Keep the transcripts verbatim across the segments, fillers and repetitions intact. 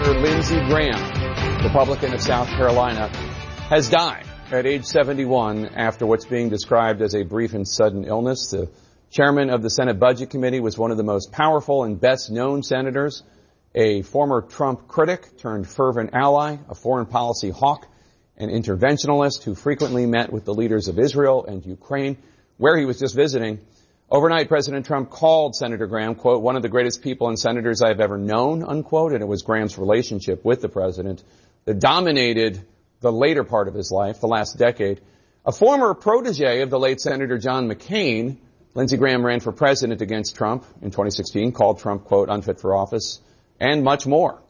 Senator Lindsey Graham, Republican of South Carolina, has died at age seventy-one after what's being described as a brief and sudden illness. The chairman of the Senate Budget Committee was one of the most powerful and best-known senators, a former Trump critic turned fervent ally, a foreign policy hawk, an interventionalist who frequently met with the leaders of Israel and Ukraine, where he was just visiting. Overnight, President Trump called Senator Graham, quote, one of the greatest people and senators I've ever known, unquote, and it was Graham's relationship with the president that dominated the later part of his life, the last decade. A former protege of the late Senator John McCain, Lindsey Graham ran for president against Trump in twenty sixteen, called Trump, quote, unfit for office, and much more.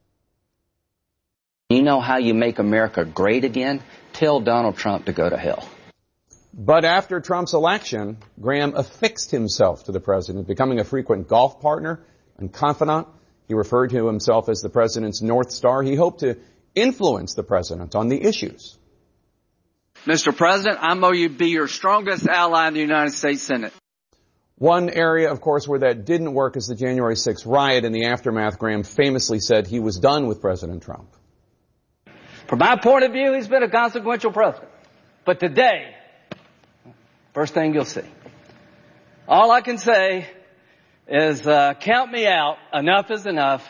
You know how you make America great again? Tell Donald Trump to go to hell. But after Trump's election, Graham affixed himself to the president, becoming a frequent golf partner and confidant. He referred to himself as the president's North Star. He hoped to influence the president on the issues. Mister President, I'm going to be your strongest ally in the United States Senate. One area, of course, where that didn't work is the January sixth riot. In the aftermath, Graham famously said he was done with President Trump. From my point of view, he's been a consequential president. But today, first thing you'll see, all I can say is uh, count me out. Enough is enough.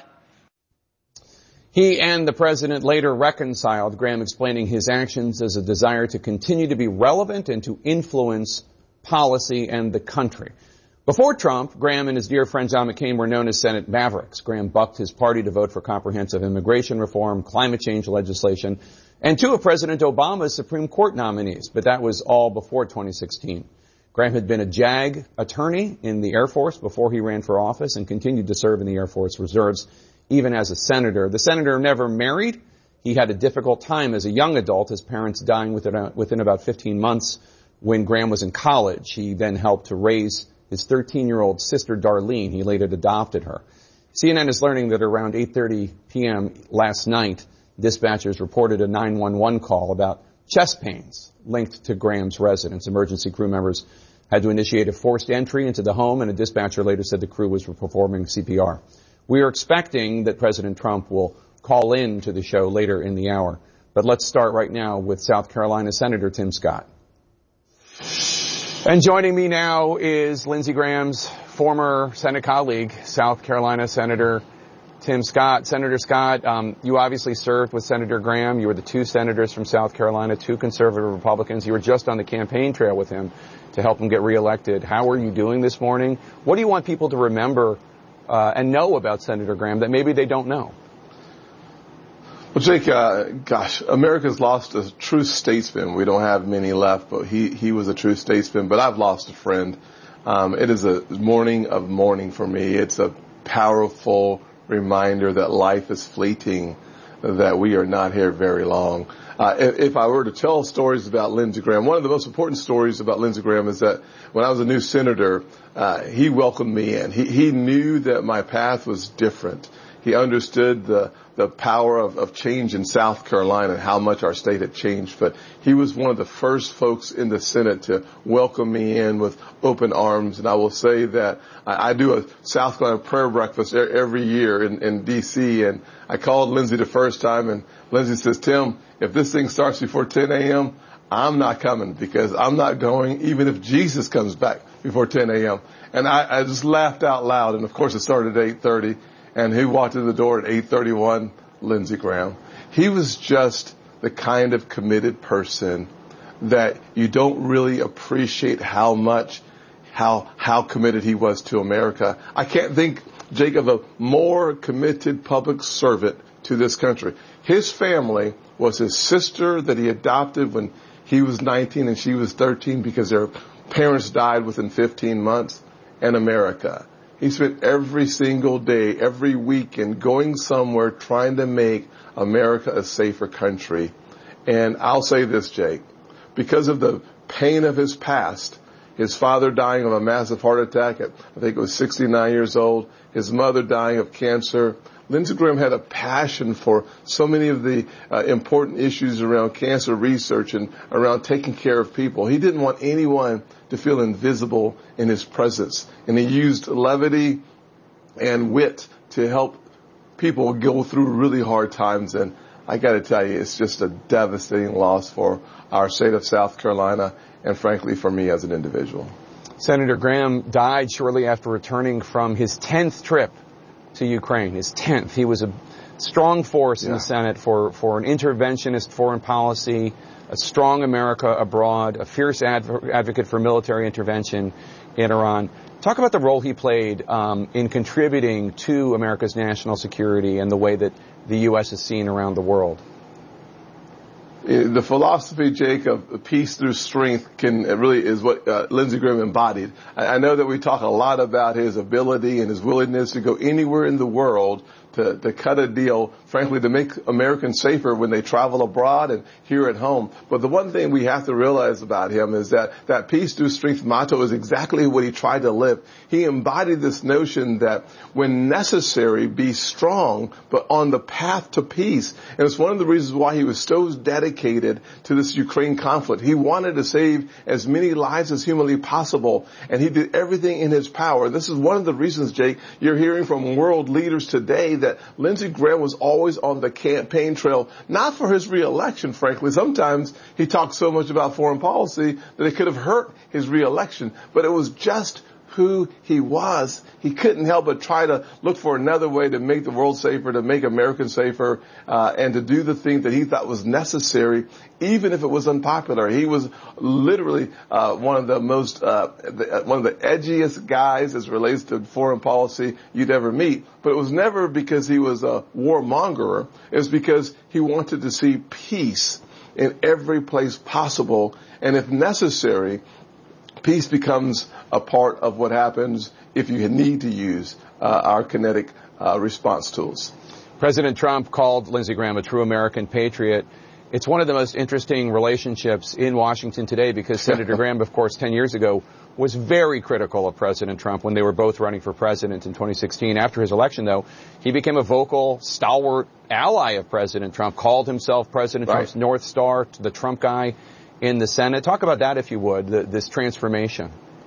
He and the president later reconciled, Graham explaining his actions as a desire to continue to be relevant and to influence policy and the country. Before Trump, Graham and his dear friend John McCain were known as Senate Mavericks. Graham bucked his party to vote for comprehensive immigration reform, climate change legislation, and two of President Obama's Supreme Court nominees. But that was all before twenty sixteen. Graham had been a JAG attorney in the Air Force before he ran for office and continued to serve in the Air Force Reserves, even as a senator. The senator never married. He had a difficult time as a young adult, his parents dying within, within about fifteen months when Graham was in college. He then helped to raise his thirteen-year-old sister, Darlene. He later adopted her. C N N is learning that around eight thirty p.m. last night, dispatchers reported a nine one one call about chest pains linked to Graham's residence. Emergency crew members had to initiate a forced entry into the home, and a dispatcher later said the crew was performing C P R. We are expecting that President Trump will call in to the show later in the hour. But let's start right now with South Carolina Senator Tim Scott. And joining me now is Lindsey Graham's former Senate colleague, South Carolina Senator Tim Scott. Senator Scott, um, you obviously served with Senator Graham. You were the two senators from South Carolina, two conservative Republicans. You were just on the campaign trail with him to help him get reelected. How are you doing this morning? What do you want people to remember uh, and know about Senator Graham that maybe they don't know? Well, Jake, uh, gosh, America's lost a true statesman. We don't have many left, but he, he was a true statesman. But I've lost a friend. Um, it is a morning of mourning for me. It's a powerful reminder that life is fleeting, that we are not here very long. Uh, if, if I were to tell stories about Lindsey Graham, one of the most important stories about Lindsey Graham is that when I was a new senator, uh, he welcomed me in. He, he knew that my path was different. He understood the, the power of, of change in South Carolina and how much our state had changed. But he was one of the first folks in the Senate to welcome me in with open arms. And I will say that I, I do a South Carolina prayer breakfast every year in, in D C And I called Lindsey the first time, and Lindsey says, Tim, if this thing starts before ten a.m., I'm not coming, because I'm not going even if Jesus comes back before ten a.m. And I, I just laughed out loud. And of course it started at eight thirty. And who walked in the door at eight thirty-one? Lindsey Graham. He was just the kind of committed person that you don't really appreciate how much, how, how committed he was to America. I can't think, Jake, of a more committed public servant to this country. His family was his sister that he adopted when he was nineteen and she was thirteen because their parents died within fifteen months, and America. He spent every single day, every weekend going somewhere trying to make America a safer country. And I'll say this, Jake, because of the pain of his past, his father dying of a massive heart attack at, I think it was sixty-nine years old, his mother dying of cancer, Lindsey Graham had a passion for so many of the uh, important issues around cancer research and around taking care of people. He didn't want anyone to feel invisible in his presence. And he used levity and wit to help people go through really hard times, and I got to tell you, it's just a devastating loss for our state of South Carolina and, frankly, for me as an individual. Senator Graham died shortly after returning from his tenth trip to Ukraine, his tenth. He was a strong force yeah. in the Senate for, for an interventionist foreign policy, a strong America abroad, a fierce adv- advocate for military intervention in Iran. Talk about the role he played um, in contributing to America's national security and the way that the U S is seen around the world. The philosophy, Jake, of peace through strength can it really is what uh, Lindsey Graham embodied. I, I know that we talk a lot about his ability and his willingness to go anywhere in the world to, to cut a deal, frankly, to make Americans safer when they travel abroad and here at home. But the one thing we have to realize about him is that that peace through strength motto is exactly what he tried to live. He embodied this notion that when necessary, be strong, but on the path to peace. And it's one of the reasons why he was so dedicated to this Ukraine conflict. He wanted to save as many lives as humanly possible, and he did everything in his power. This is one of the reasons, Jake, you're hearing from world leaders today that Lindsey Graham was always on the campaign trail, not for his reelection, frankly. Sometimes he talked so much about foreign policy that it could have hurt his reelection, but it was just who he was. He couldn't help but try to look for another way to make the world safer, to make Americans safer, uh, and to do the thing that he thought was necessary, even if it was unpopular. He was literally uh, one of the most, uh, the, uh, one of the edgiest guys as relates to foreign policy you'd ever meet. But it was never because he was a warmonger. It was because he wanted to see peace in every place possible, and if necessary, peace becomes a part of what happens if you need to use uh, our kinetic uh, response tools. President Trump called Lindsey Graham a true American patriot. It's one of the most interesting relationships in Washington today because Senator Graham, of course, ten years ago was very critical of President Trump when they were both running for president in twenty sixteen. After his election, though, he became a vocal, stalwart ally of President Trump, called himself President right. Trump's North Star, the Trump guy in the Senate. Talk about that, if you would, the, this transformation.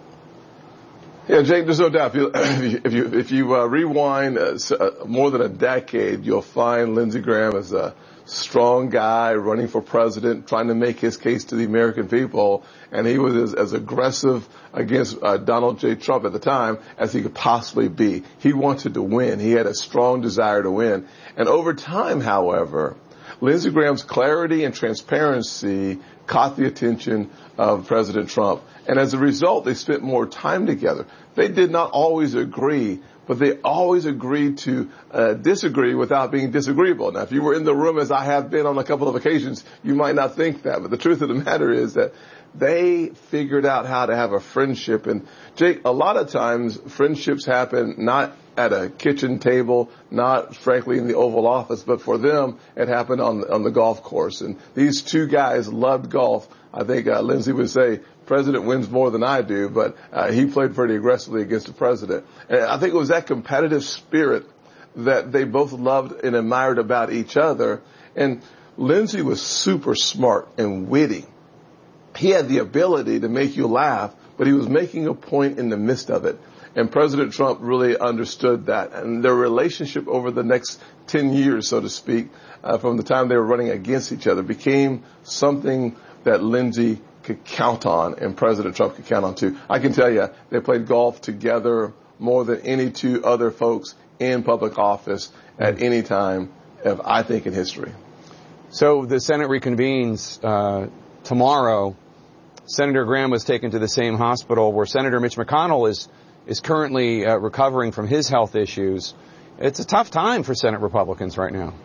Yeah, Jake, there's no doubt. If you if you, if you uh, rewind uh, more than a decade, you'll find Lindsey Graham as a strong guy running for president, trying to make his case to the American people, and he was as, as aggressive against uh, Donald J. Trump at the time as he could possibly be. He wanted to win. He had a strong desire to win. And over time, however, Lindsey Graham's clarity and transparency caught the attention of President Trump. And as a result, they spent more time together. They did not always agree, but they always agreed to uh, disagree without being disagreeable. Now, if you were in the room, as I have been on a couple of occasions, you might not think that. But the truth of the matter is that they figured out how to have a friendship. And, Jake, a lot of times friendships happen not at a kitchen table, not, frankly, in the Oval Office, but for them, it happened on, on the golf course. And these two guys loved golf. I think uh, Lindsey would say, President wins more than I do, but uh, he played pretty aggressively against the president. And I think it was that competitive spirit that they both loved and admired about each other. And Lindsey was super smart and witty. He had the ability to make you laugh, but he was making a point in the midst of it. And President Trump really understood that. And their relationship over the next ten years, so to speak, uh, from the time they were running against each other, became something that Lindsey could count on and President Trump could count on too. I can tell you, they played golf together more than any two other folks in public office at any time, of, I think, in history. So the Senate reconvenes uh, tomorrow. Senator Graham was taken to the same hospital where Senator Mitch McConnell is is currently uh, recovering from his health issues. It's a tough time for Senate Republicans right now.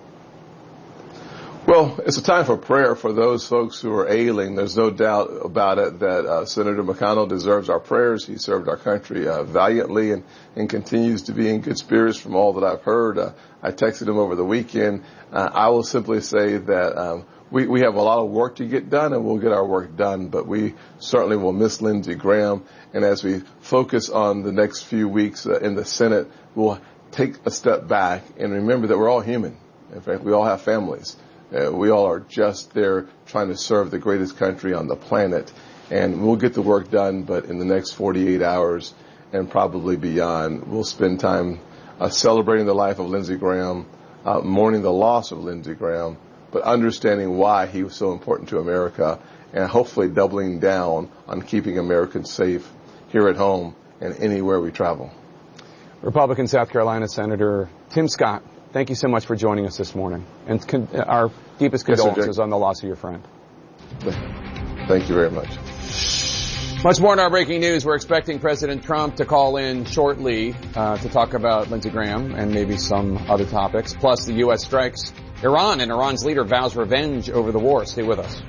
Well, it's a time for prayer for those folks who are ailing. There's no doubt about it that uh, Senator McConnell deserves our prayers. He served our country uh, valiantly and, and continues to be in good spirits from all that I've heard. Uh, I texted him over the weekend. Uh, I will simply say that um, we, we have a lot of work to get done, and we'll get our work done, but we certainly will miss Lindsey Graham. And as we focus on the next few weeks uh, in the Senate, we'll take a step back and remember that we're all human. In fact, we all have families. Uh, we all are just there trying to serve the greatest country on the planet. And we'll get the work done, but in the next forty-eight hours and probably beyond, we'll spend time uh, celebrating the life of Lindsey Graham, uh, mourning the loss of Lindsey Graham, but understanding why he was so important to America, and hopefully doubling down on keeping Americans safe here at home and anywhere we travel. Republican South Carolina Senator Tim Scott, thank you so much for joining us this morning. And con- our deepest condolences yes, sir, on the loss of your friend. Thank you very much. Much more in our breaking news. We're expecting President Trump to call in shortly uh, to talk about Lindsey Graham and maybe some other topics. Plus, the U S strikes Iran, and Iran's leader vows revenge over the war. Stay with us.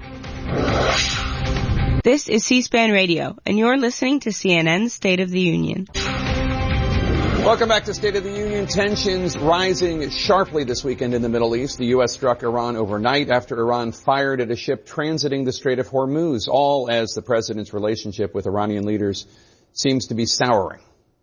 This is C-SPAN Radio, and you're listening to C N N's State of the Union. Welcome back to State of the Union. Tensions rising sharply this weekend in the Middle East. The U S struck Iran overnight after Iran fired at a ship transiting the Strait of Hormuz, all as the president's relationship with Iranian leaders seems to be souring.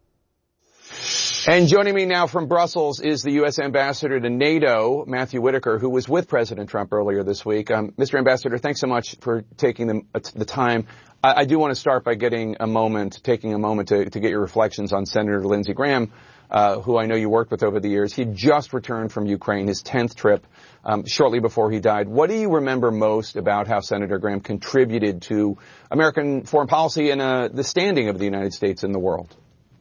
And joining me now from Brussels is the U S ambassador to NATO, Matthew Whitaker, who was with President Trump earlier this week. Um, Mister Ambassador, thanks so much for taking the, uh, the time. I, I do want to start by getting a moment, taking a moment to, to get your reflections on Senator Lindsey Graham, uh, who I know you worked with over the years. He just returned from Ukraine, his tenth trip, um, shortly before he died. What do you remember most about how Senator Graham contributed to American foreign policy and uh, the standing of the United States in the world?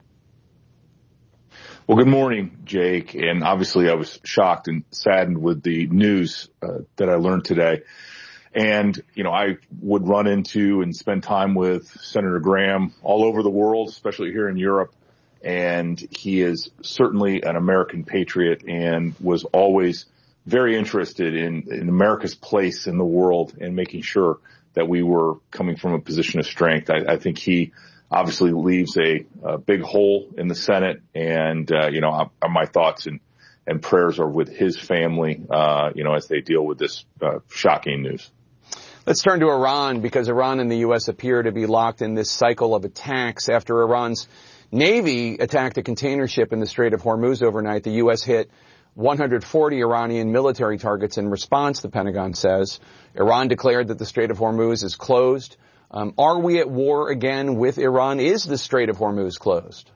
Well, good morning, Jake. And obviously I was shocked and saddened with the news uh, that I learned today. And, you know, I would run into and spend time with Senator Graham all over the world, especially here in Europe. And he is certainly an American patriot and was always very interested in, in America's place in the world and making sure that we were coming from a position of strength. I, I think he obviously leaves a, a big hole in the Senate, and, uh, you know, I, my thoughts and, and prayers are with his family, uh, you know, as they deal with this uh, shocking news. Let's turn to Iran, because Iran and the U S appear to be locked in this cycle of attacks. After Iran's Navy attacked a container ship in the Strait of Hormuz overnight, the U S hit one hundred forty Iranian military targets in response, the Pentagon says. Iran declared that the Strait of Hormuz is closed. Um, are we at war again with Iran? Is the Strait of Hormuz closed?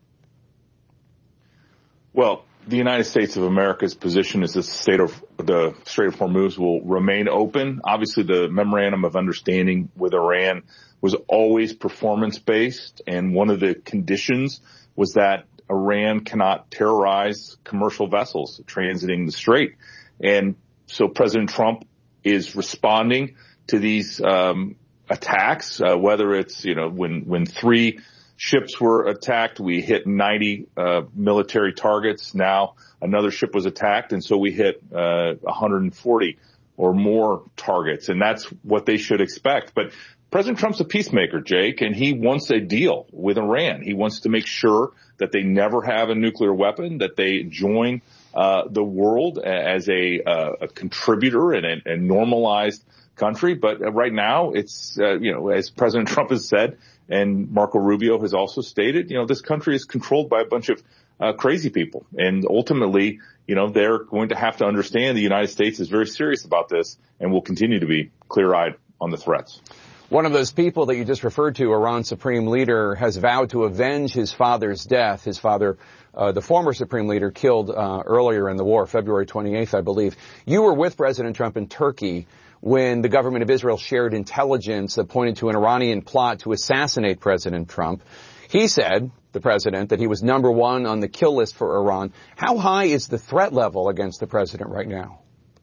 Well, the United States of America's position is that the state of the Strait of Hormuz will remain open. Obviously, the memorandum of understanding with Iran was always performance-based, and one of the conditions was that Iran cannot terrorize commercial vessels transiting the strait. And so President Trump is responding to these um attacks, uh, whether it's, you know, when, when three ships were attacked, we hit ninety, uh, military targets. Now another ship was attacked. And so we hit, uh, one hundred forty or more targets. And that's what they should expect. But President Trump's a peacemaker, Jake, and he wants a deal with Iran. He wants to make sure that they never have a nuclear weapon, that they join, uh, the world as a, uh, a contributor and a, a normalized country. But right now it's, uh, you know, as President Trump has said, and Marco Rubio has also stated, you know, this country is controlled by a bunch of uh, crazy people. And ultimately, you know, they're going to have to understand the United States is very serious about this and will continue to be clear-eyed on the threats. One of those people that you just referred to, Iran's supreme leader, has vowed to avenge his father's death. His father, uh, the former supreme leader, killed uh, earlier in the war, February twenty-eighth, I believe. You were with President Trump in Turkey when the government of Israel shared intelligence that pointed to an Iranian plot to assassinate President Trump. He said, the president, that he was number one on the kill list for Iran. How high is the threat level against the president right now?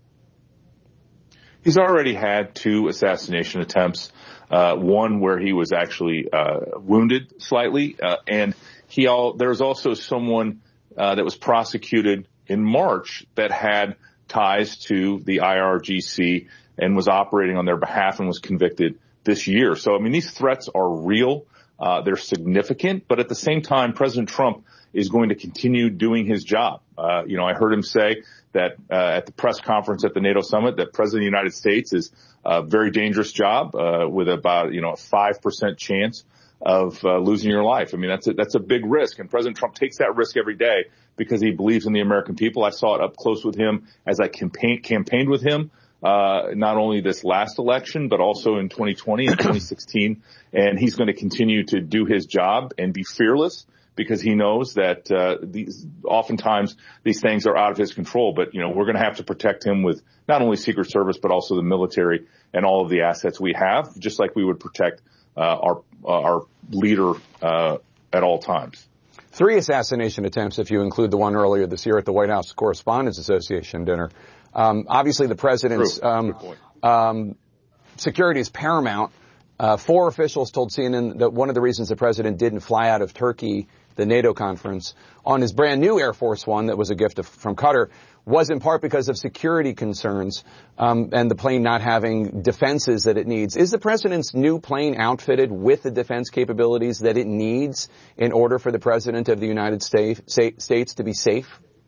He's already had two assassination attempts, uh, one where he was actually uh, wounded slightly, uh, and he all, there's also someone uh, that was prosecuted in March that had ties to the I R G C and was operating on their behalf and was convicted this year. So, I mean, these threats are real. Uh, they're significant. But at the same time, President Trump is going to continue doing his job. Uh, you know, I heard him say that uh, at the press conference at the NATO summit that President of the United States is a very dangerous job uh, with about, you know, a five percent chance of uh, losing your life. I mean, that's a, that's a big risk. And President Trump takes that risk every day because he believes in the American people. I saw it up close with him as I campaign, campaigned with him. Uh, not only this last election, but also in twenty twenty and twenty sixteen. And he's going to continue to do his job and be fearless because he knows that uh, these oftentimes these things are out of his control. But, you know, we're going to have to protect him with not only Secret Service, but also the military and all of the assets we have, just like we would protect uh, our uh, our leader uh, at all times. Three assassination attempts, if you include the one earlier this year at the White House Correspondents Association dinner. Um, obviously, the president's um, um, security is paramount. Uh, four officials told C N N that one of the reasons the president didn't fly out of Turkey, the NATO conference, on his brand new Air Force One that was a gift of, from Qatar, was in part because of security concerns um, and the plane not having defenses that it needs. Is the president's new plane outfitted with the defense capabilities that it needs in order for the president of the United States, States to be safe?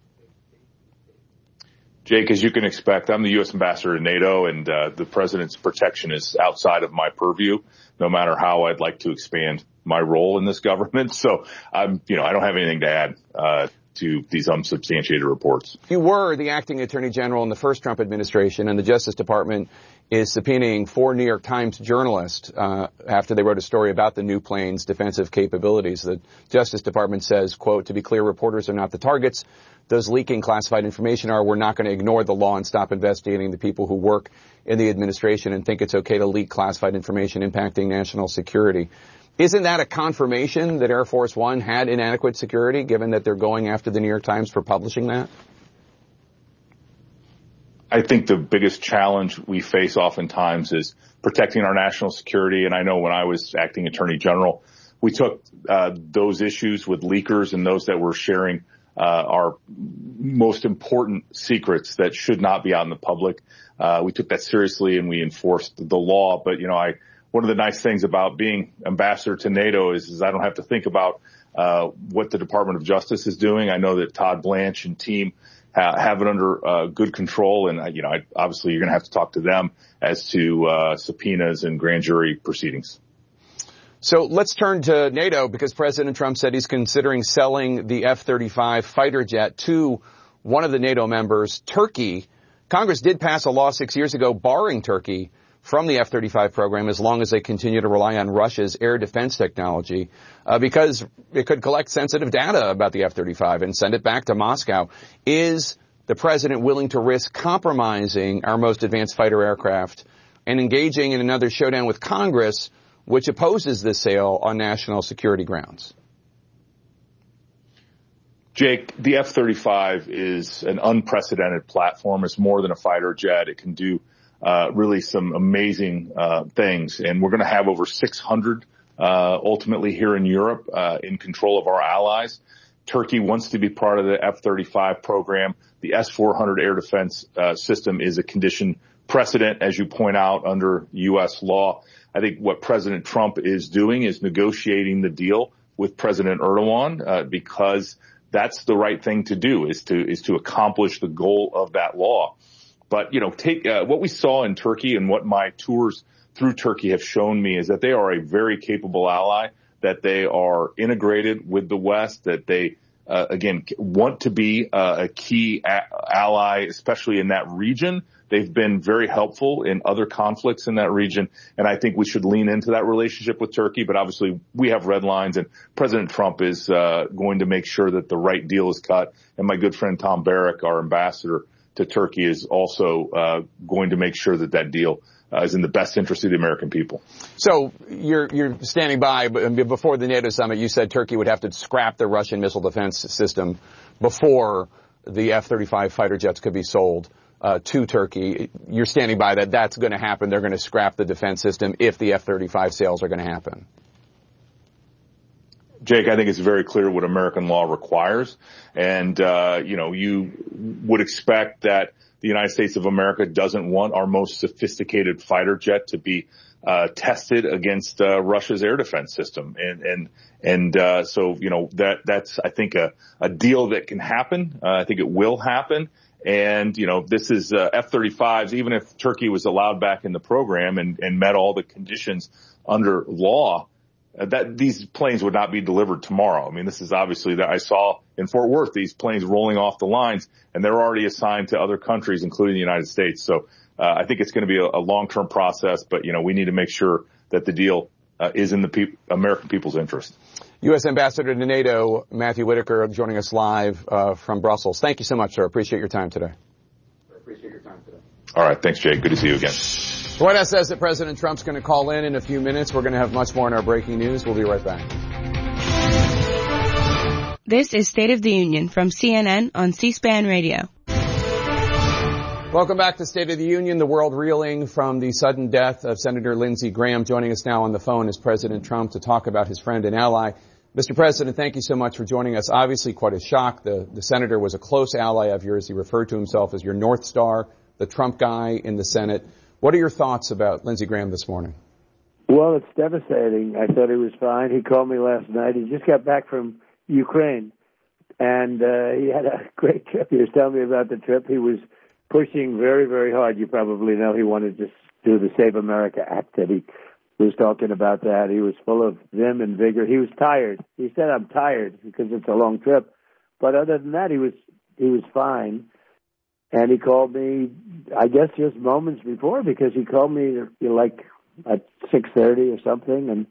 Jake, as you can expect, I'm the U S ambassador to NATO, and uh, the president's protection is outside of my purview, no matter how I'd like to expand my role in this government. So I'm, you know, I don't have anything to add uh, to these unsubstantiated reports. You were the acting attorney general in the first Trump administration, and the Justice Department is subpoenaing four New York Times journalists uh, after they wrote a story about the new plane's defensive capabilities. The Justice Department says, quote, "To be clear, reporters are not the targets. Those leaking classified information are. We're not going to ignore the law and stop investigating the people who work in the administration and think it's okay to leak classified information impacting national security." Isn't that a confirmation that Air Force One had inadequate security, given that they're going after the New York Times for publishing that? I think the biggest challenge we face oftentimes is protecting our national security. And I know when I was acting attorney general, we took uh, those issues with leakers and those that were sharing uh, our most important secrets that should not be out in the public. Uh, we took that seriously and we enforced the law. But, you know, I one of the nice things about being ambassador to NATO is, is I don't have to think about uh, what the Department of Justice is doing. I know that Todd Blanche and team ha- have it under uh, good control. And, uh, you know, I, obviously you're going to have to talk to them as to uh, subpoenas and grand jury proceedings. So let's turn to NATO, because President Trump said he's considering selling the F thirty-five fighter jet to one of the NATO members, Turkey. Congress did pass a law six years ago barring Turkey from the F thirty-five program as long as they continue to rely on Russia's air defense technology, uh, because it could collect sensitive data about the F thirty-five and send it back to Moscow. Is the president willing to risk compromising our most advanced fighter aircraft and engaging in another showdown with Congress, which opposes this sale on national security grounds? Jake, the F thirty-five is an unprecedented platform. It's more than a fighter jet. It can do uh really some amazing uh things. And we're going to have over six hundred uh ultimately here in Europe uh in control of our allies. Turkey wants to be part of the F thirty-five program. The S four hundred air defense uh system is a condition precedent, as you point out, under U S law. I think what President Trump is doing is negotiating the deal with President Erdogan uh, because that's the right thing to do, is to is to accomplish the goal of that law. But, you know, take uh, what we saw in Turkey and what my tours through Turkey have shown me is that they are a very capable ally, that they are integrated with the West, that they, uh, again, want to be uh, a key a- ally, especially in that region. They've been very helpful in other conflicts in that region, and I think we should lean into that relationship with Turkey. But obviously, we have red lines, and President Trump is uh, going to make sure that the right deal is cut. And my good friend Tom Barrack, our ambassador to Turkey, is also uh, going to make sure that that deal uh, is in the best interest of the American people. So you're you're standing by, but before the NATO summit, you said Turkey would have to scrap the Russian missile defense system before the F thirty-five fighter jets could be sold uh, to Turkey. You're standing by that that's going to happen. They're going to scrap the defense system if the F thirty-five sales are going to happen. Jake, I think it's very clear what American law requires. And, uh, you know, you would expect that the United States of America doesn't want our most sophisticated fighter jet to be uh, tested against uh, Russia's air defense system. And, and, and, uh, so, you know, that, that's, I think, a, a deal that can happen. Uh, I think it will happen. And, you know, this is uh, F thirty-fives, even if Turkey was allowed back in the program and, and met all the conditions under law, Uh, that these planes would not be delivered tomorrow. I mean, this is obviously that I saw in Fort Worth, these planes rolling off the lines, and they're already assigned to other countries, including the United States. So uh, I think it's going to be a, a long-term process, but, you know, we need to make sure that the deal uh, is in the pe- American people's interest. U S Ambassador to NATO, Matthew Whitaker, joining us live uh, from Brussels. Thank you so much, sir. Appreciate your time today. Appreciate your time today. All right. Thanks, Jay. Good to see you again. The White House says that President Trump's going to call in in a few minutes. We're going to have much more in our breaking news. We'll be right back. This is State of the Union from C N N on C-SPAN Radio. Welcome back to State of the Union. The world reeling from the sudden death of Senator Lindsey Graham. Joining us now on the phone is President Trump to talk about his friend and ally. Mister President, thank you so much for joining us. Obviously quite a shock. The, the senator was a close ally of yours. He referred to himself as your North Star, the Trump guy in the Senate. What are your thoughts about Lindsey Graham this morning? Well, it's devastating. I thought he was fine. He called me last night. He just got back from Ukraine, and uh, he had a great trip. He was telling me about the trip. He was pushing very, very hard. You probably know he wanted to do the Save America Act, that he was talking about that. He was full of vim and vigor. He was tired. He said, I'm tired because it's a long trip. But other than that, he was he was fine. And he called me, I guess, just moments before, because he called me like at six thirty or something, and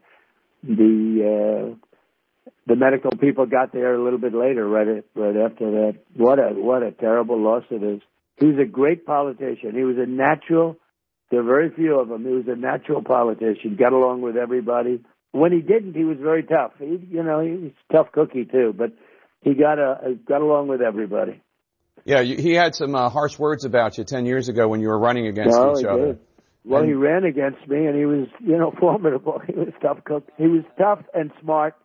the uh, the medical people got there a little bit later, right at, right after that. What a what a terrible loss it is. He was a great politician. He was a natural. There are very few of them. He was a natural politician. Got along with everybody. When he didn't, he was very tough. He, you know, he was a tough cookie too, but he got a got along with everybody. Yeah, you, he had some uh, harsh words about you ten years ago when you were running against no, each he other. Did. Well, and he ran against me, and he was, you know, formidable. He was tough cook. He was tough and smart,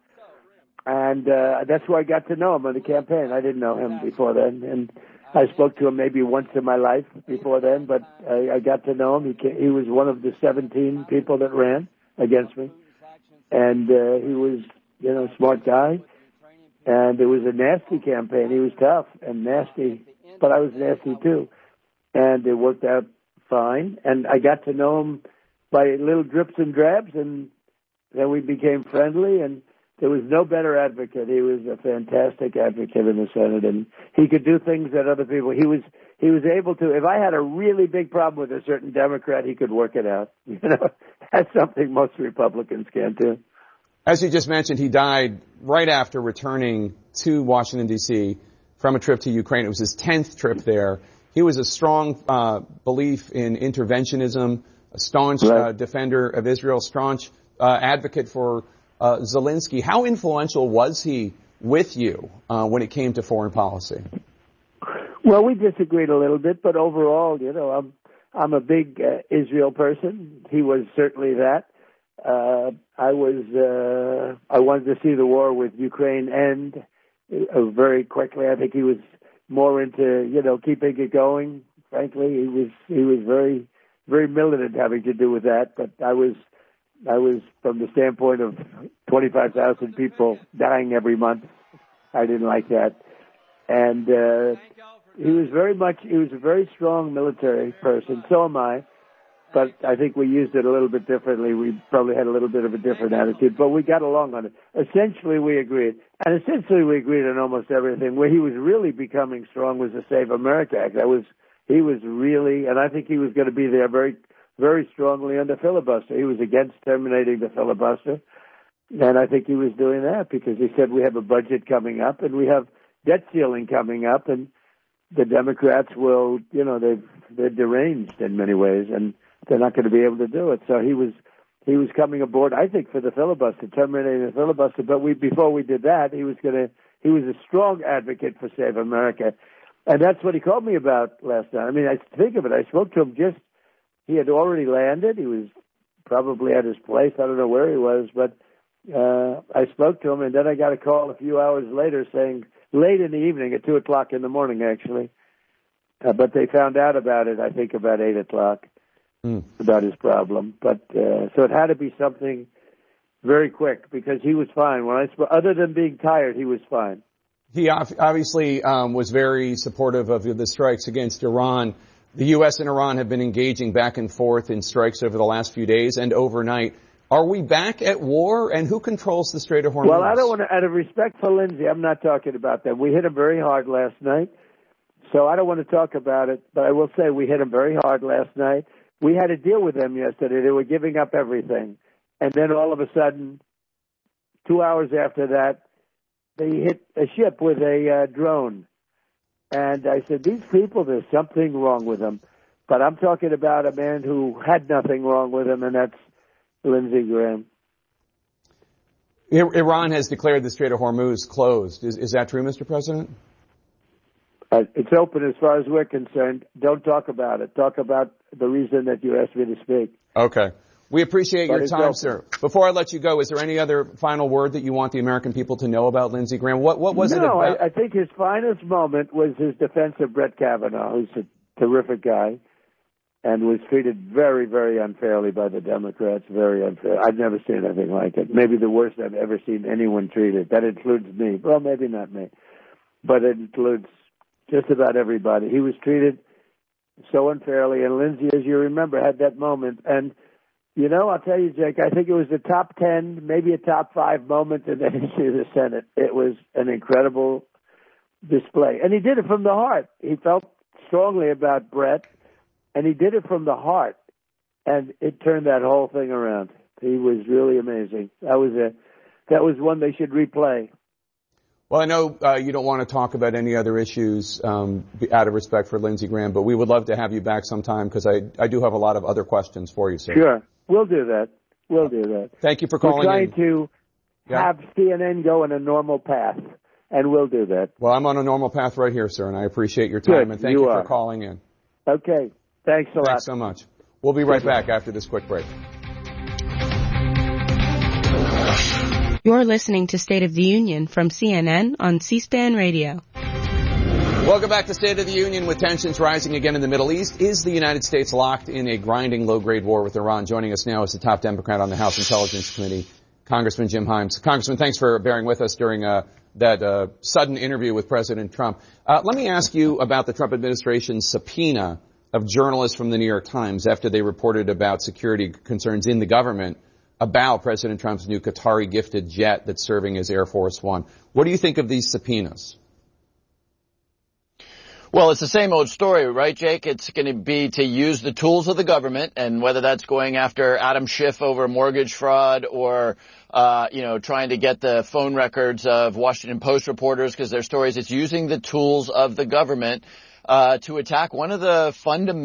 and uh, that's where I got to know him on the campaign. I didn't know him before then, and I spoke to him maybe once in my life before then, but I, I got to know him. He came, he was one of the seventeen people that ran against me, and uh, he was, you know, a smart guy. And it was a nasty campaign. He was tough and nasty, but I was nasty too. And it worked out fine. And I got to know him by little drips and drabs, and then we became friendly. And there was no better advocate. He was a fantastic advocate in the Senate, and he could do things that other people. He was he was able to. If I had a really big problem with a certain Democrat, he could work it out. You know, that's something most Republicans can't do. As you just mentioned, he died right after returning to Washington, D C from a trip to Ukraine. It was his tenth trip there. He was a strong uh, belief in interventionism, a staunch right. uh, defender of Israel, staunch uh, advocate for uh, Zelensky. How influential was he with you uh, when it came to foreign policy? Well, we disagreed a little bit, but overall, you know, I'm I'm a big uh, Israel person. He was certainly that. Uh, I was, uh, I wanted to see the war with Ukraine end uh, very quickly. I think he was more into, you know, keeping it going. Frankly, he was, he was very, very militant having to do with that. But I was, I was from the standpoint of twenty-five thousand people dying every month. I didn't like that. And, uh, he was very much, he was a very strong military person. So am I. But I think we used it a little bit differently. We probably had a little bit of a different attitude, but we got along on it. Essentially, we agreed. And essentially, we agreed on almost everything. Where he was really becoming strong was the Save America Act. That was, he was really, and I think he was going to be there very, very strongly on the filibuster. He was against terminating the filibuster. And I think he was doing that because he said we have a budget coming up and we have debt ceiling coming up, and the Democrats will, you know, they've, they're deranged in many ways, and they're not going to be able to do it. So he was he was coming aboard, I think, for the filibuster, terminating the filibuster. But we before we did that, he was going to he was a strong advocate for Save America, and that's what he called me about last night. I mean, I think of it. I spoke to him just he had already landed. He was probably at his place. I don't know where he was, but uh, I spoke to him, and then I got a call a few hours later saying, late in the evening at two o'clock in the morning, actually. Uh, but they found out about it, I think, about eight o'clock. Mm. About his problem, but uh, so it had to be something very quick because he was fine. When I sp- other than being tired, he was fine. He obviously um, was very supportive of the strikes against Iran. The U S and Iran have been engaging back and forth in strikes over the last few days and overnight. Are we back at war? And who controls the Strait of Hormuz? Well, I don't want to. Out of respect for Lindsey, I'm not talking about that. We hit him very hard last night, so I don't want to talk about it. But I will say we hit him very hard last night. We had a deal with them yesterday. They were giving up everything. And then all of a sudden, two hours after that, they hit a ship with a uh, drone. And I said, these people, there's something wrong with them. But I'm talking about a man who had nothing wrong with him, and that's Lindsey Graham. Iran has declared the Strait of Hormuz closed. Is, is that true, Mister President? Uh, it's open as far as we're concerned. Don't talk about it. Talk about the reason that you asked me to speak. Okay. We appreciate But your it's time, open. sir. Before I let you go, is there any other final word that you want the American people to know about Lindsey Graham? What, what was no, it about? I, I think his finest moment was his defense of Brett Kavanaugh, who's a terrific guy and was treated very, very unfairly by the Democrats, very unfair. I've never seen anything like it. Maybe the worst I've ever seen anyone treated. That includes me. Well, maybe not me, but it includes just about everybody. He was treated so unfairly, and Lindsey, as you remember, had that moment. And, you know, I'll tell you, Jake, I think it was the top ten, maybe a top five moment in the history of the Senate. It was an incredible display. And he did it from the heart. He felt strongly about Brett, and he did it from the heart. And it turned that whole thing around. He was really amazing. That was a, that was one they should replay. Well, I know uh, you don't want to talk about any other issues um, out of respect for Lindsey Graham, but we would love to have you back sometime because I, I do have a lot of other questions for you, sir. Sure. We'll do that. We'll do that. Thank you for calling We're trying in. to Yeah. have C N N go on a normal path, and we'll do that. Well, I'm on a normal path right here, sir, and I appreciate your time, Good. and thank You you, are. for calling in. Okay. Thanks a lot. Thanks so much. We'll be right back after this quick break. You're listening to State of the Union from C N N on C-SPAN Radio. Welcome back to State of the Union. With tensions rising again in the Middle East, is the United States locked in a grinding low-grade war with Iran? Joining us now is the top Democrat on the House Intelligence Committee, Congressman Jim Himes. Congressman, thanks for bearing with us during uh, that uh, sudden interview with President Trump. Uh, let me ask you about the Trump administration's subpoena of journalists from the New York Times after they reported about security concerns in the government about President Trump's new Qatari-gifted jet that's serving as Air Force One. What do you think of these subpoenas? Well, it's the same old story, right, Jake? It's going to be to use the tools of the government, and whether that's going after Adam Schiff over mortgage fraud or, uh, you know, trying to get the phone records of Washington Post reporters because their stories, it's using the tools of the government uh, to attack one of the fundamental